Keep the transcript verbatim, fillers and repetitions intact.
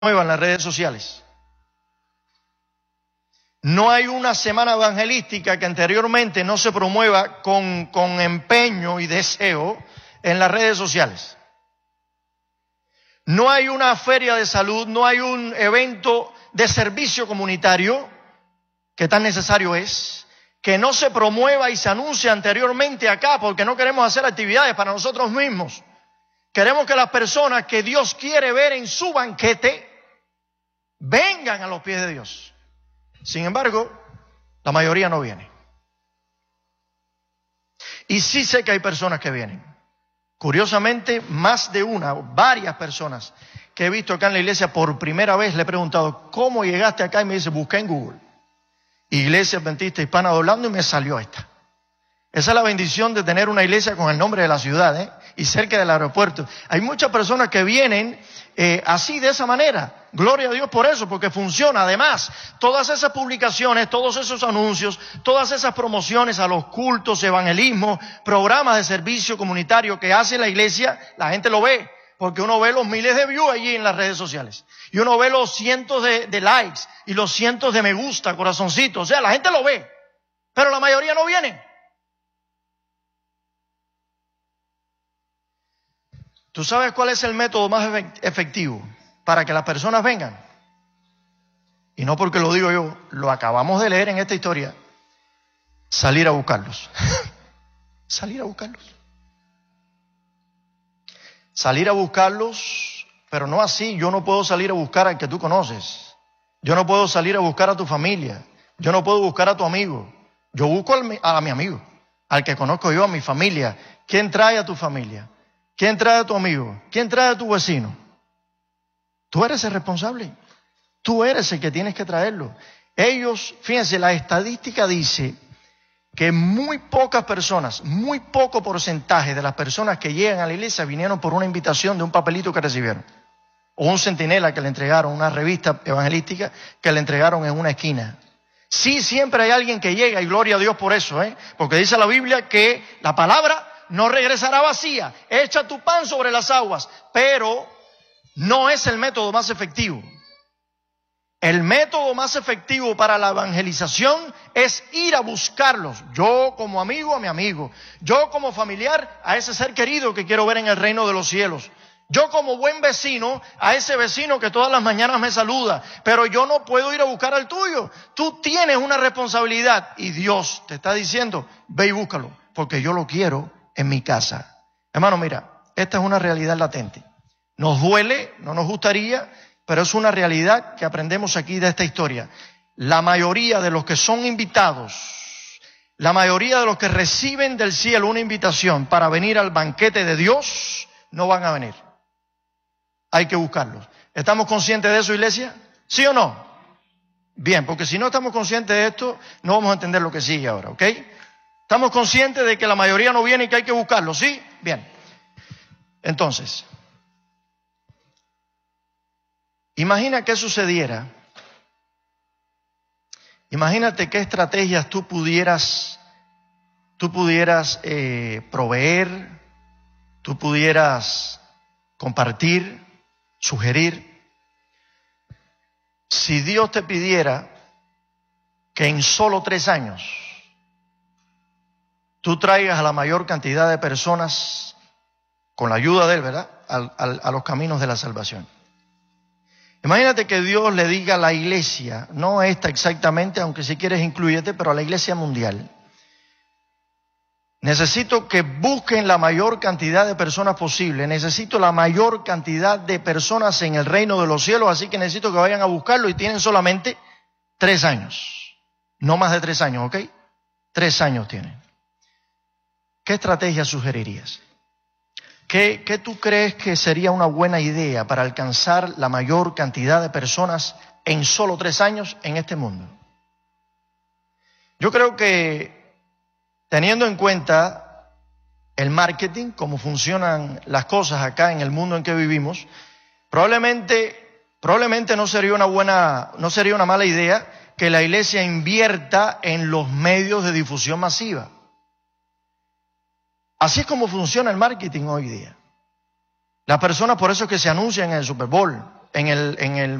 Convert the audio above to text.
promueva en las redes sociales. No hay una semana evangelística que anteriormente no se promueva con, con empeño y deseo en las redes sociales. No hay una feria de salud, no hay un evento de servicio comunitario, que tan necesario es, que no se promueva y se anuncie anteriormente acá, porque no queremos hacer actividades para nosotros mismos. Queremos que las personas que Dios quiere ver en su banquete vengan a los pies de Dios. Sin embargo, la mayoría no viene. Y sí sé que hay personas que vienen. Curiosamente, más de una, varias personas que he visto acá en la iglesia por primera vez, le he preguntado, ¿cómo llegaste acá? Y me dice, busqué en Google Iglesia Adventista Hispana de Orlando y me salió esta. Esa es la bendición de tener una iglesia con el nombre de la ciudad, ¿eh? Y cerca del aeropuerto. Hay muchas personas que vienen eh, así, de esa manera. Gloria a Dios por eso, porque funciona. Además, todas esas publicaciones, todos esos anuncios, todas esas promociones a los cultos, evangelismo, programas de servicio comunitario que hace la iglesia, la gente lo ve. Porque uno ve los miles de views allí en las redes sociales. Y uno ve los cientos de, de likes y los cientos de me gusta, corazoncitos. O sea, la gente lo ve. Pero la mayoría no viene. ¿Tú sabes cuál es el método más efectivo para que las personas vengan? Y no porque lo digo yo, lo acabamos de leer en esta historia. Salir a buscarlos. Salir a buscarlos. Salir a buscarlos, pero no así. Yo no puedo salir a buscar al que tú conoces. Yo no puedo salir a buscar a tu familia. Yo no puedo buscar a tu amigo. Yo busco a mi amigo, al que conozco yo, a mi familia. ¿Quién trae a tu familia? ¿Quién trae a tu amigo? ¿Quién trae a tu vecino? Tú eres el responsable. Tú eres el que tienes que traerlo. Ellos, fíjense, la estadística dice que muy pocas personas, muy poco porcentaje de las personas que llegan a la iglesia vinieron por una invitación de un papelito que recibieron. O un centinela que le entregaron, una revista evangelística que le entregaron en una esquina. Sí, siempre hay alguien que llega y gloria a Dios por eso, ¿eh? Porque dice la Biblia que la palabra no regresará vacía. Echa tu pan sobre las aguas, pero no es el método más efectivo. El método más efectivo para la evangelización es ir a buscarlos. Yo como amigo a mi amigo. Yo como familiar a ese ser querido que quiero ver en el reino de los cielos. Yo como buen vecino a ese vecino que todas las mañanas me saluda. Pero yo no puedo ir a buscar al tuyo. Tú tienes una responsabilidad y Dios te está diciendo, ve y búscalo, porque yo lo quiero en mi casa. Hermano, mira, esta es una realidad latente. Nos duele, no nos gustaría, pero es una realidad que aprendemos aquí de esta historia. La mayoría de los que son invitados, la mayoría de los que reciben del cielo una invitación para venir al banquete de Dios, no van a venir. Hay que buscarlos. ¿Estamos conscientes de eso, iglesia? ¿Sí o no? Bien, porque si no estamos conscientes de esto, no vamos a entender lo que sigue ahora, ¿ok? ¿Estamos conscientes de que la mayoría no viene y que hay que buscarlo? ¿Sí? Bien. Entonces, imagina qué sucediera. Imagínate qué estrategias tú pudieras, tú pudieras eh, proveer, tú pudieras compartir, sugerir. Si Dios te pidiera que en solo tres años tú traigas a la mayor cantidad de personas, con la ayuda de Él, ¿verdad?, a, a, a los caminos de la salvación. Imagínate que Dios le diga a la iglesia, no esta exactamente, aunque si quieres incluyete, pero a la iglesia mundial. Necesito que busquen la mayor cantidad de personas posible. Necesito la mayor cantidad de personas en el reino de los cielos, así que necesito que vayan a buscarlo y tienen solamente tres años. No más de tres años, ¿ok? Tres años tienen. ¿Qué estrategia sugerirías? ¿Qué, ¿Qué tú crees que sería una buena idea para alcanzar la mayor cantidad de personas en solo tres años en este mundo? Yo creo que, teniendo en cuenta el marketing, cómo funcionan las cosas acá en el mundo en que vivimos, probablemente, probablemente no sería una buena, no sería una mala idea que la iglesia invierta en los medios de difusión masiva. Así es como funciona el marketing hoy día. Las personas, por eso es que se anuncian en el Super Bowl. en el, en el